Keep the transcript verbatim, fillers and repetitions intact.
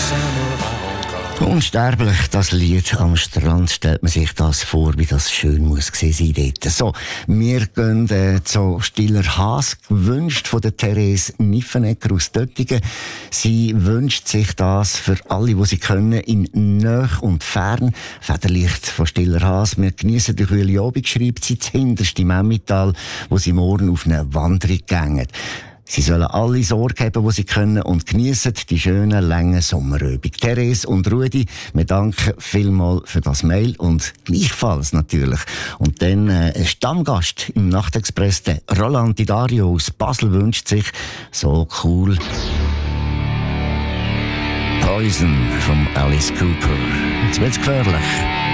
Unsterblich, das Lied am Strand, stellt man sich das vor, wie das schön muss gewesen sein dort. So, wir gehen äh, zu Stiller Haas, gewünscht von der Therese Niffenegger aus Döttingen. Sie wünscht sich das für alle, die sie können, in Nähe und Fern. Federlicht von Stiller Haas. Wir geniessen die kühle Abend, schreibt sie, das hinterste im Emmental, wo sie morgen auf eine Wanderung gehen. Sie sollen alle Sorge haben, die sie können, und geniessen die schönen, langen Sommerübung. Therese und Rudi, wir danken vielmals für das Mail und gleichfalls natürlich. Und dann äh, ein Stammgast im Nachtexpress, der Roland Didario aus Basel, wünscht sich so cool Poison von Alice Cooper. Jetzt wird's gefährlich.